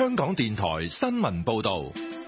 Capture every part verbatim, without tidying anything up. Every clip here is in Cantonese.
香港電台新聞報道。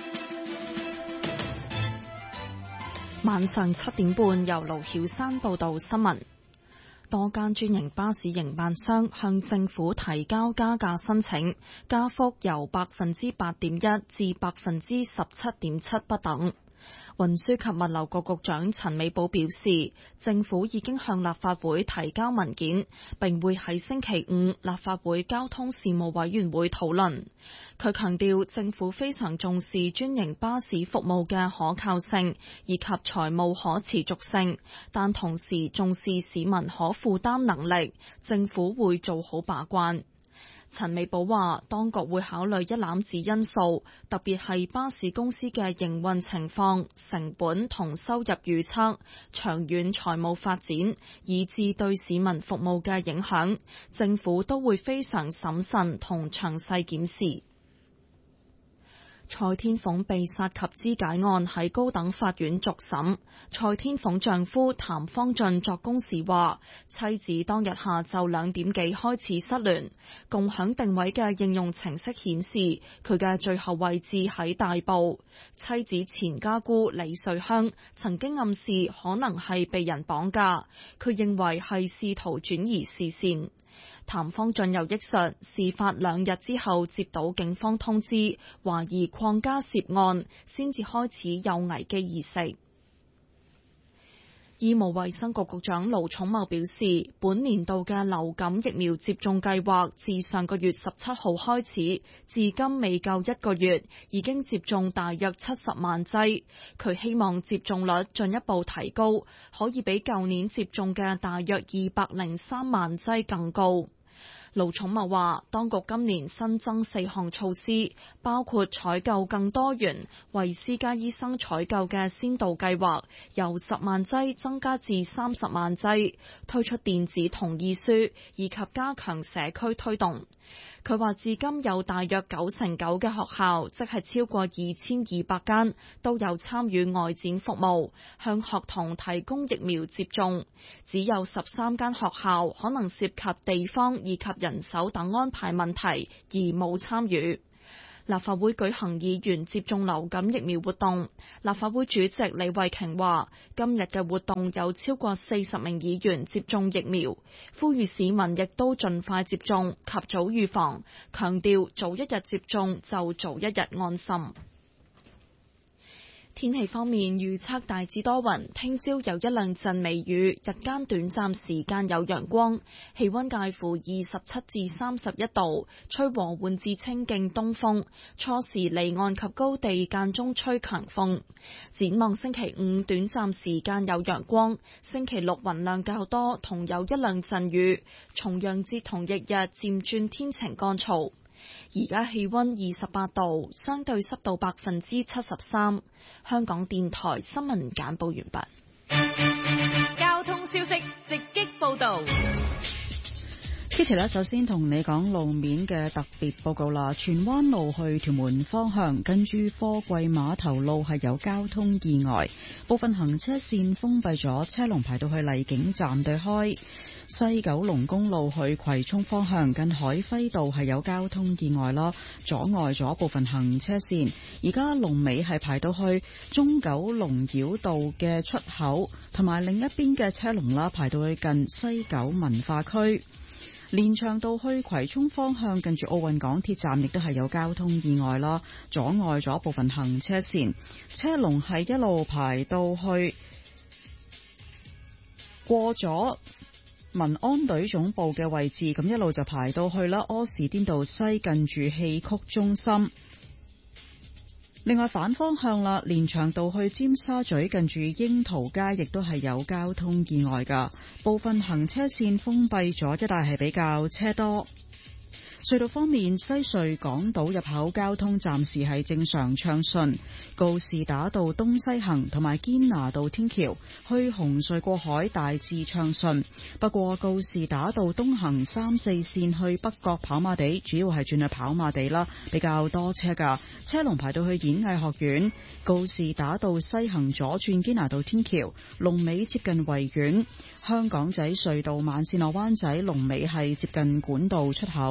晚上七點半，由盧曉山報道新聞。多間專營巴士營辦商向政府提交加價申請，加幅由百分之八點一至百分之十七點七不等。運輸及物流局局長陳美寶表示，政府已經向立法會提交文件，並會喺星期五立法會交通事務委員會討論。佢強調，政府非常重視專營巴士服務嘅可靠性以及財務可持續性，但同時重視市民可負擔能力，政府會做好把關。陳美寶話，當局會考慮一攬子因素，特別係巴士公司嘅營運情況、成本同收入預測、長遠財務發展，以至對市民服務嘅影響，政府都會非常審慎同詳細檢視。蔡天鳳被殺及肢解案喺高等法院續審，蔡天鳳丈夫譚方俊作供時話，妻子當日下晝兩點幾開始失聯，共享定位嘅應用程式顯示佢嘅最後位置喺大埔。妻子前家姑李瑞香曾經暗示可能係被人綁架，佢認為係試圖轉移視線。譚方俊又憶述，事發兩日之後接到警方通知，懷疑鄺家涉案，先至開始有危機意識。醫務衛生局局長盧寵茂表示，本年度嘅流感疫苗接種計劃自上個月十七號開始，至今未夠一個月，已經接種大約七十萬劑。佢希望接種率進一步提高，可以比舊年接種嘅大約二百零三萬劑更高。盧寵茂話，當局今年新增四項措施，包括採購更多元為私家醫生採購嘅先導計劃，由十萬劑增加至三十萬劑，推出電子同意書，以及加強社區推動。佢話至今有大約九成九嘅學校，即係超過二千二百間，都有參與外展服務，向學童提供疫苗接種。只有十三間學校可能涉及地方以及人手等安排問題，而冇參與。立法會舉行議員接種流感疫苗活動，立法會主席李慧瓊話，今日嘅活動有超過四十名議員接種疫苗，呼籲市民亦都盡快接種，及早預防，強調早一日接種就早一日安心。天氣方面，預測大致多雲，聽朝有一兩陣微雨，日間短暫時間有陽光，氣溫介乎二十七至三十一度，吹和緩至清勁東風，初時離岸及高地間中吹強風。展望星期五短暫時間有陽光，星期六雲量較多，同有一兩陣雨，重陽節同翌日漸轉天晴乾燥。而家氣溫二十八度，相對濕度百分之七十三。香港電台新聞簡報完畢。交通消息直擊報道。 Kitty 咧，首先同你講路面嘅特別報告啦。荃灣路去屯門方向，跟住貨櫃碼頭路係有交通意外，部分行車線封閉咗，車龍排到去荔景站對開。西九龍公路去葵涌方向，近海輝道係有交通意外啦，阻礙咗部分行車線。而家龍尾係排到去中九龍繞道嘅出口，同埋另一邊嘅車龍啦，排到去近西九文化區。連翔道去葵涌方向，近住奧運港鐵站亦都係有交通意外啦，阻礙咗部分行車線，車龍係一路排到去過咗民安隊總部嘅位置，咁一路就排到去啦柯士甸道西，近住戲曲中心。另外反方向啦，連翔道去尖沙咀近住櫻桃街亦都係有交通意外噶，部分行車線封閉咗，一帶係比較車多。隧道方面，西隧港島入口交通暫時係正常暢順，告士打道東西行同埋堅拿道天橋去紅隧過海大致暢順，不過告士打道東行三四線去北角跑馬地，主要係轉去跑馬地啦，比較多車噶，車龍排到去演藝學院。告士打道西行左轉堅拿道天橋，龍尾接近維園。香港仔隧道慢線落灣仔，龍尾係接近管道出口。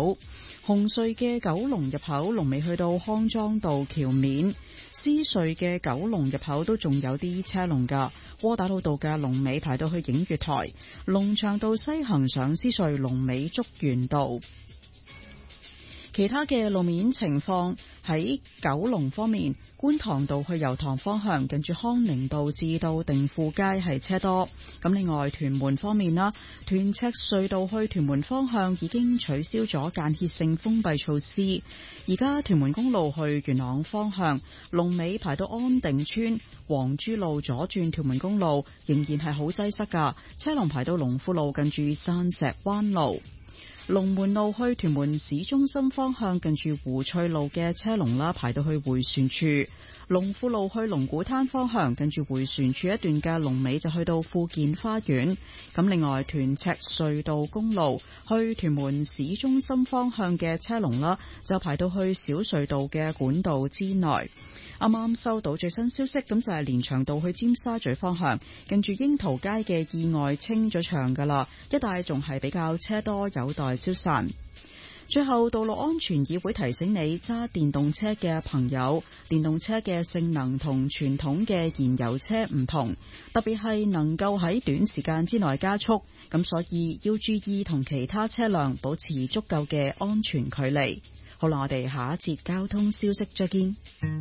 紅隧嘅九龍入口龍尾去到康莊道橋面，獅隧嘅九龍入口都仲有啲車龍噶。窩打老道嘅龍尾排到去映月台，龍翔道西行上獅隧龍尾竹園道。其他嘅路面情況喺九龍方面，觀塘道去油塘方向近住康寧道至到定富街係車多。咁另外屯門方面啦，屯赤隧道去屯門方向已經取消咗間歇性封閉措施。而家屯門公路去元朗方向龍尾排到安定村，黃珠路左轉屯門公路仍然係好擠塞噶，車龍排到龍富路近住山石灣路。龍門路去屯門市中心方向近住湖翠路嘅車龍啦，排到去迴旋處。龍富路去龍鼓灘方向近住迴旋處一段嘅龍尾就去到富健花園。咁另外屯赤隧道公路去屯門市中心方向嘅車龍啦，就排到去小隧道嘅管道之內。啱啱收到最新消息，咁就係連翔道去尖沙咀方向近住櫻桃街嘅意外清咗場噶啦，一帶仲係比較車多，有待消散。最後，道路安全議會提醒你，揸電動車嘅朋友，電動車嘅性能同傳統嘅燃油車唔同，特別係能夠喺短時間之內加速，咁所以要注意同其他車輛保持足夠嘅安全距離。好啦，我哋下一節交通消息再見。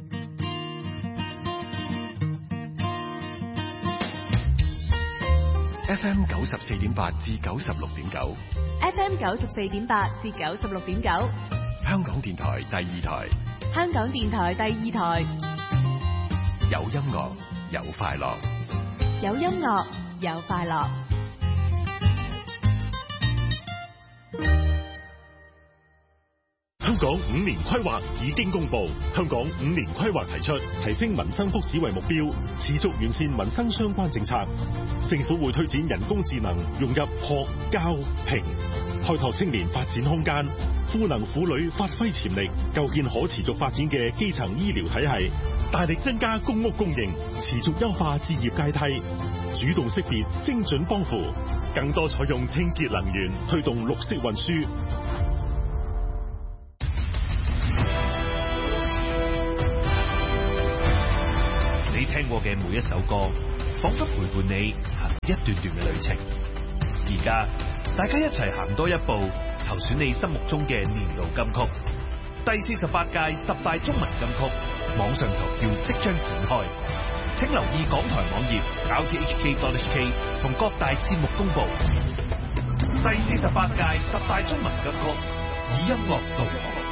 F M 九十四點八至九十六點九 F M 九十四點八至九十六點九， 香港電台第二台， 香港電台第二台， 有音樂有快樂， 有音樂有快樂。 香港五年規劃已經公布，香港五年規劃提出提升民生福祉為目標，持續完善民生相關政策。政府會推展人工智能融入學教評，開拓青年發展空間，賦能婦女發揮潛力，構建可持續發展嘅基層醫療體系，大力增加公屋供應，持續優化置業階梯，主動識別精準幫扶，更多採用清潔能源，推動綠色運輸。 你聽過嘅每一首歌，仿佛陪伴你行一段段嘅旅程。而家大家一齊行多一步，投選你心目中嘅年度金曲。第四十八屆十大中文金曲網上投票即將展開，請留意港台網頁 r t h k dot h k 同各大節目公布。第四十八屆十大中文金曲，以音樂導航。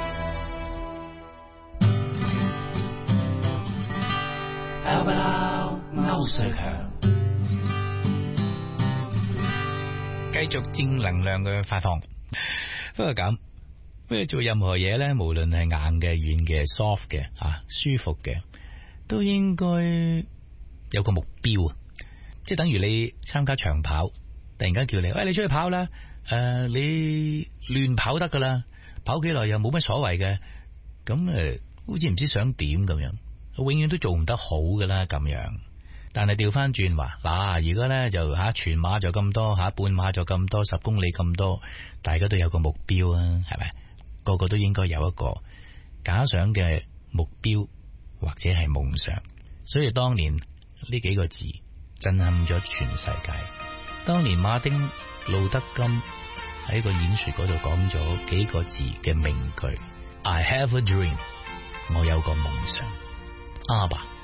歐瑞強繼續正能量嘅發放。不過咁，咩做任何嘢咧，無論係硬嘅、軟嘅、soft 嘅啊，舒服嘅，都應該有個目標啊！即係等於你參加長跑，突然間叫你，喂，你出去跑啦，誒、呃，你亂跑得噶啦，跑幾耐又冇乜所謂嘅，咁誒，好似唔知想點咁樣。永遠都做唔得好噶啦，咁樣。但係調翻轉話，嗱，而家咧就吓全馬就咁多，吓半馬就咁多，十公里咁多，大家都有個目標啊，係咪？個個都應該有一個假想嘅目標或者係夢想。所以當年呢幾個字震撼咗全世界。當年馬丁路德金喺個演說嗰度講咗幾個字嘅名句 ：I have a dream， 我有個夢想。阿爸。